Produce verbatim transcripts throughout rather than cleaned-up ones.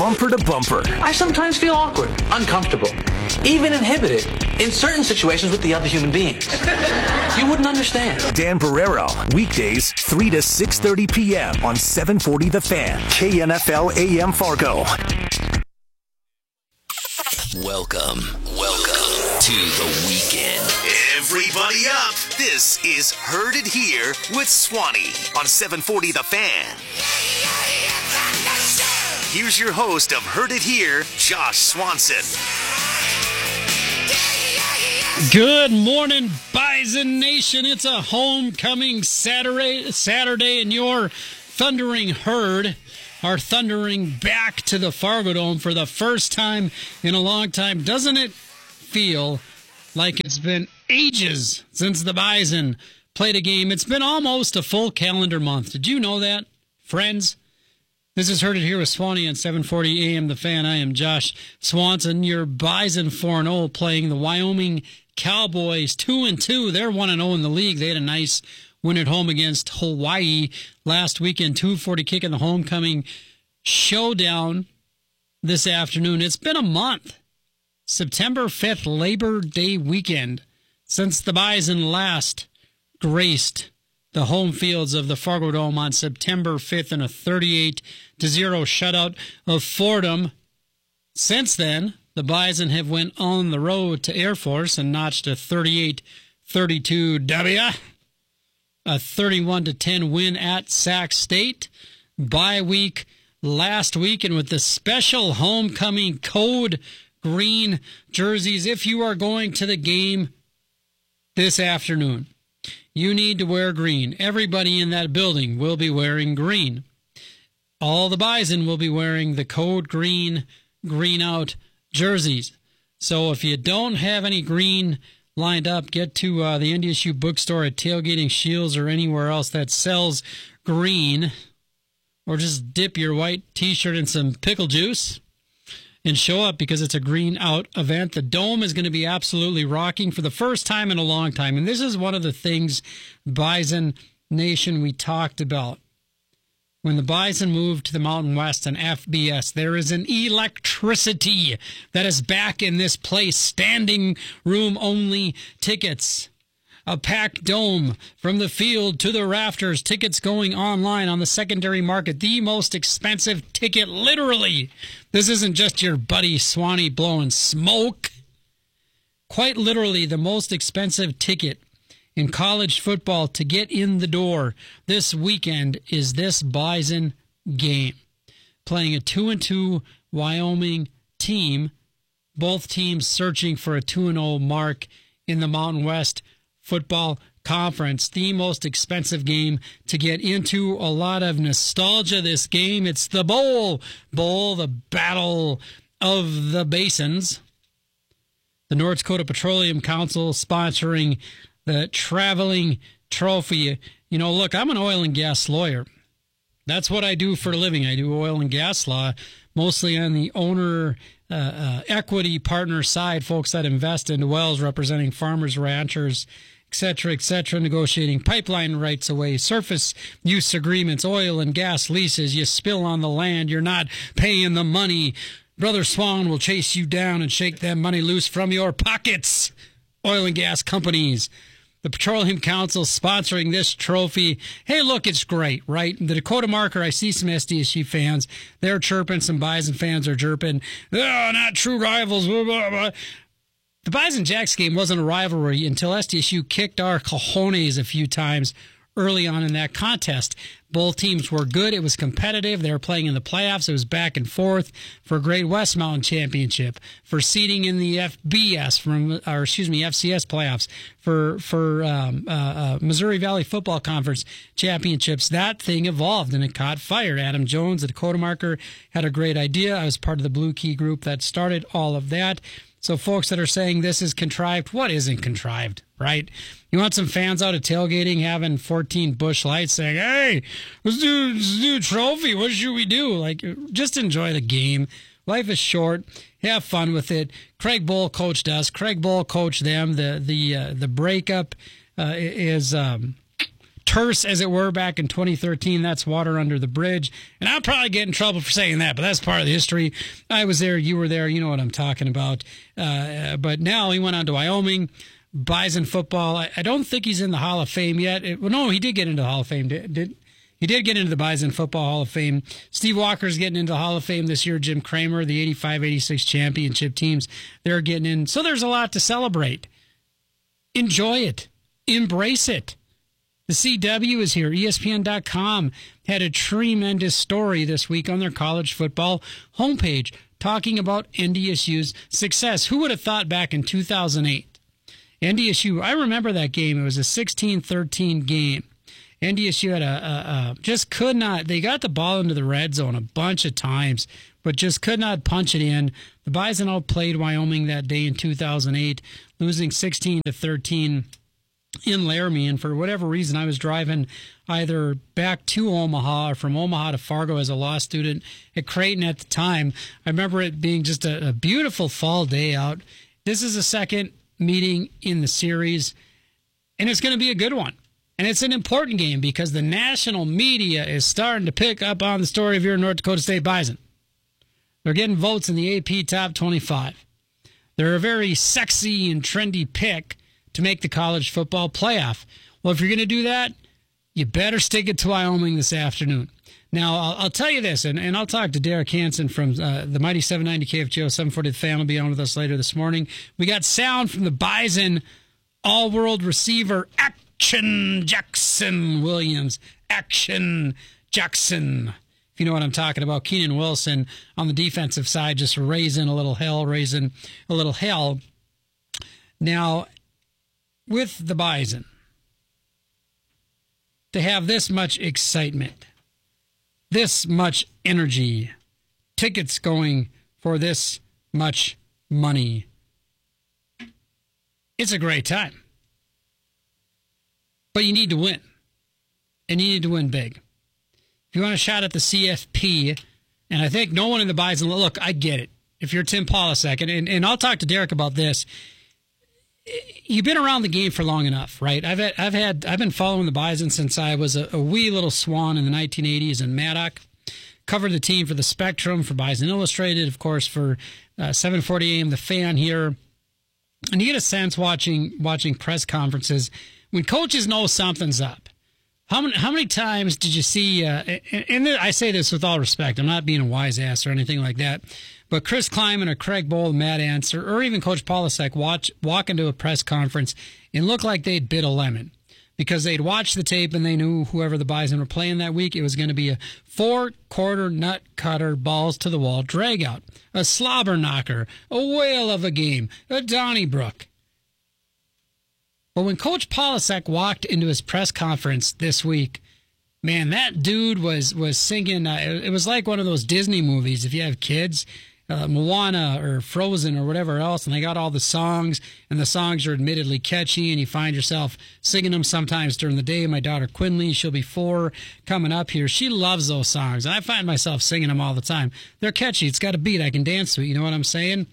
bumper to bumper. I sometimes feel awkward, uncomfortable, even inhibited in certain situations with the other human beings. You wouldn't understand. Dan Barreiro, weekdays three to six thirty p.m. on seven forty The Fan, K N F L A M Fargo. Welcome, welcome to the weekend. Everybody up. This is Heard It Here with Swanee on seven forty The Fan. Here's your host of Heard It Here, Josh Swanson. Good morning, Bison Nation. It's a homecoming Saturday, Saturday, and your thundering herd are thundering back to the Fargo Dome for the first time in a long time. Doesn't it feel like it's been ages since the Bison played a game? It's been almost a full calendar month. Did you know that, friends? This is Heard It Here with Swanee on seven forty A M The Fan. I am Josh Swanson. Your Bison four and oh playing the Wyoming Cowboys two and two. They're one and oh in the league. They had a nice win at home against Hawaii last weekend. two forty kick in the homecoming showdown this afternoon. It's been a month. September fifth, Labor Day weekend, since the Bison last graced the home fields of the Fargo Dome on September fifth in a thirty-eight to zero shutout of Fordham. Since then, the Bison have went on the road to Air Force and notched a thirty-eight thirty-two W, a thirty-one to ten win at Sac State. Bye week last week, and with the special homecoming code green jerseys, if you are going to the game this afternoon, you need to wear green. Everybody in that building will be wearing green. All the Bison will be wearing the code green, green out jerseys. So if you don't have any green lined up, get to uh, the N D S U bookstore at Tailgating Shields or anywhere else that sells green, or just dip your white t-shirt in some pickle juice and show up, because it's a green out event. The Dome is going to be absolutely rocking for the first time in a long time. And this is one of the things, Bison Nation, we talked about. When the Bison moved to the Mountain West and F B S, there is an electricity that is back in this place. Standing room only tickets. A packed dome from the field to the rafters. Tickets going online on the secondary market. The most expensive ticket, literally. This isn't just your buddy Swanee blowing smoke. Quite literally, the most expensive ticket in college football to get in the door this weekend is this Bison game. Playing a two and two Wyoming team. Both teams searching for a two and oh mark in the Mountain West Football Conference. The most expensive game to get into. A lot of nostalgia this game. It's the Bowl. Bowl, the Battle of the Basins. The North Dakota Petroleum Council sponsoring the traveling trophy. You know, look, I'm an oil and gas lawyer. That's what I do for a living. I do oil and gas law, mostly on the owner uh, uh, equity partner side, folks that invest into wells, representing farmers, ranchers, et cetera, et cetera, negotiating pipeline rights away, surface use agreements, oil and gas leases. You spill on the land, you're not paying the money. Brother Swan will chase you down and shake that money loose from your pockets. Oil and gas companies. The Petroleum Council sponsoring this trophy. Hey, look, it's great, right? The Dakota Marker, I see some S D S U fans. They're chirping. Some Bison fans are chirping. Oh, not true rivals. Blah, blah, blah. The Bison-Jacks game wasn't a rivalry until S D S U kicked our cojones a few times early on in that contest. Both teams were good. It was competitive. They were playing in the playoffs. It was back and forth for Great West Mountain Championship, for seeding in the F B S, from, or excuse me, F C S playoffs, for for um, uh, uh, Missouri Valley Football Conference championships. That thing evolved and it caught fire. Adam Jones, the Dakota Marker, had a great idea. I was part of the Blue Key group that started all of that. So folks that are saying this is contrived, what isn't contrived, right? You want some fans out at tailgating having fourteen Busch Lights saying, hey, let's do, let's do a trophy. What should we do? Like, just enjoy the game. Life is short. Have fun with it. Craig Bull coached us. Craig Bull coached them. The the uh, the breakup uh, is um, terse as it were back in twenty thirteen. That's water under the bridge. And I'll probably get in trouble for saying that, but that's part of the history. I was there. You were there. You know what I'm talking about. Uh, but now he went on to Wyoming. Bison football. I, I don't think he's in the Hall of Fame yet. It, well, no, he did get into the Hall of Fame. Did, did He did get into the Bison Football Hall of Fame. Steve Walker's getting into the Hall of Fame this year. Jim Kramer, the eighty-five eighty-six championship teams, they're getting in. So there's a lot to celebrate. Enjoy it. Embrace it. The C W is here. E S P N dot com had a tremendous story this week on their college football homepage talking about N D S U's success. Who would have thought back in two thousand eight? N D S U, I remember that game. It was a sixteen thirteen game. N D S U had a, a, a just could not. They got the ball into the red zone a bunch of times, but just could not punch it in. The Bison outplayed Wyoming that day in two thousand eight, losing sixteen to thirteen in Laramie. And for whatever reason, I was driving either back to Omaha or from Omaha to Fargo as a law student at Creighton at the time. I remember it being just a, a beautiful fall day out. This is a second meeting in the series, and it's going to be a good one. And it's an important game because the national media is starting to pick up on the story of your North Dakota State Bison. They're getting votes in the A P Top twenty-five. They're a very sexy and trendy pick to make the college football playoff. Well, if you're going to do that, you better stick it to Wyoming this afternoon. Now, I'll, I'll tell you this, and, and I'll talk to Derek Hansen from uh, the Mighty seven ninety K F G O, seven forty The Fan will be on with us later this morning. We got sound from the Bison all-world receiver, Action Jackson Williams. Action Jackson. If you know what I'm talking about. Keenan Wilson on the defensive side, just raising a little hell, raising a little hell. Now, with the Bison, to have this much excitement, this much energy, tickets going for this much money, it's a great time. But you need to win. And you need to win big. If you want a shot at the C F P, and I think no one in the Bison, look, I get it. If you're Tim Polasek, and, and, and I'll talk to Derek about this, you've been around the game for long enough, right? I've had, I've had, I've been following the Bison since I was a, a wee little swan in the nineteen eighties in Maddock. Covered the team for the Spectrum, for Bison Illustrated, of course, for uh, seven forty A M The Fan here. And you get a sense watching watching press conferences when coaches know something's up. How many how many times did you see? Uh, and, and I say this with all respect. I'm not being a wise ass or anything like that. But Chris Kleiman or Craig Bowl, Matt Answer, or even Coach Polasek watch walk into a press conference and look like they'd bit a lemon because they'd watched the tape and they knew whoever the Bison were playing that week, it was going to be a four-quarter nut cutter, balls to the wall, drag out, a slobber knocker, a whale of a game, a Donnybrook. But when Coach Polasek walked into his press conference this week, man, that dude was was singing. Uh, it, it was like one of those Disney movies. If you have kids, uh, Moana or Frozen or whatever else, and they got all the songs, and the songs are admittedly catchy, and you find yourself singing them sometimes during the day. My daughter Quinley, she'll be four coming up here. She loves those songs, and I find myself singing them all the time. They're catchy. It's got a beat. I can dance to it. You know what I'm saying?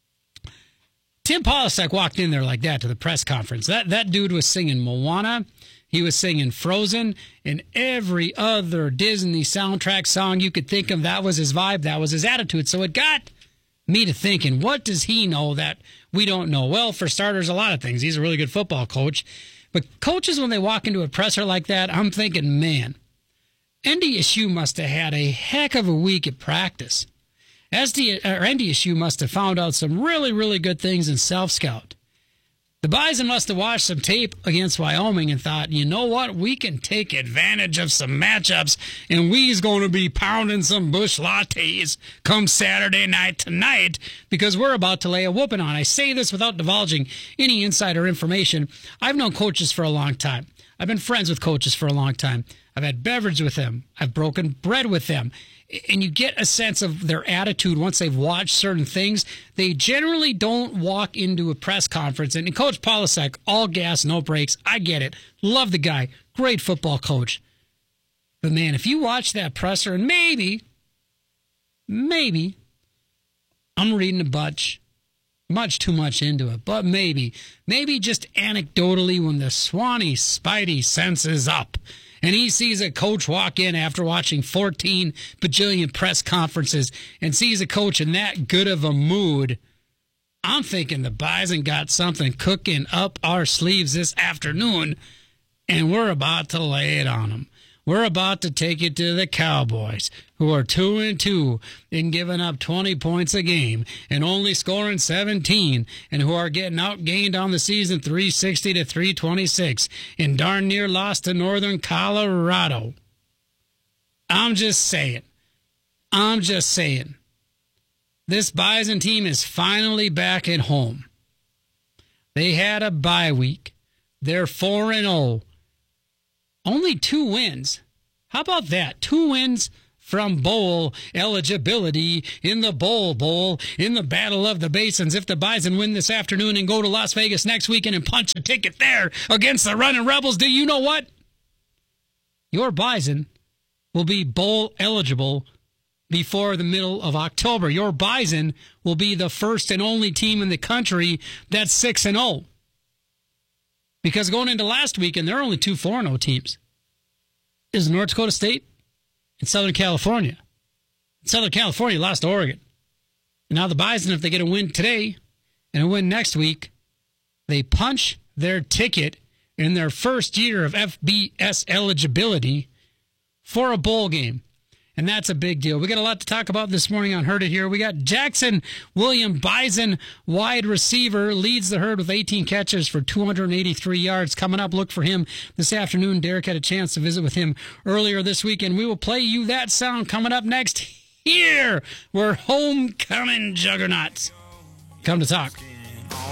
Tim Polasek walked in there like that to the press conference. That that dude was singing Moana. He was singing Frozen, and every other Disney soundtrack song you could think of. That was his vibe. That was his attitude. So it got me to thinking, what does he know that we don't know? Well, for starters, a lot of things. He's a really good football coach. But coaches, when they walk into a presser like that, I'm thinking, man, N D S U must have had a heck of a week at practice. S D, or N D S U must have found out some really, really good things in self-scout. The Bison must have watched some tape against Wyoming and thought, you know what, we can take advantage of some matchups, and we's going to be pounding some bush lattes come Saturday night tonight because we're about to lay a whooping on. I say this without divulging any insider information. I've known coaches for a long time. I've been friends with coaches for a long time. I've had beverage with them. I've broken bread with them. And you get a sense of their attitude once they've watched certain things. They generally don't walk into a press conference. And Coach Polasek, all gas, no brakes. I get it. Love the guy. Great football coach. But, man, if you watch that presser, and maybe, maybe, I'm reading a bunch, much too much into it, but maybe, maybe just anecdotally when the Swanee Spidey senses up and he sees a coach walk in after watching fourteen bajillion press conferences and sees a coach in that good of a mood, I'm thinking the Bison got something cooking up our sleeves this afternoon, and we're about to lay it on them. We're about to take it to the Cowboys, who are two and two in giving up twenty points a game and only scoring seventeen, and who are getting outgained on the season three sixty to three twenty-six, and darn near lost to Northern Colorado. I'm just saying. I'm just saying. This Bison team is finally back at home. They had a bye week. They're four and oh. Only two wins. How about that? Two wins from bowl eligibility in the Bowl Bowl in the Battle of the Basins. If the Bison win this afternoon and go to Las Vegas next weekend and punch a ticket there against the Running Rebels, do you know what? Your Bison will be bowl eligible before the middle of October. Your Bison will be the first and only team in the country that's six and oh. Because going into last weekend, there are only two four and oh teams. There's North Dakota State and Southern California. Southern California lost to Oregon. And now the Bison, if they get a win today and a win next week, they punch their ticket in their first year of F B S eligibility for a bowl game. And that's a big deal. We got a lot to talk about this morning on Herd It Here. We got Jackson William Bison, wide receiver, leads the Herd with eighteen catches for two hundred eighty-three yards. Coming up, look for him this afternoon. Derek had a chance to visit with him earlier this week, and we will play you that sound coming up next here. We're homecoming juggernauts. Come to talk.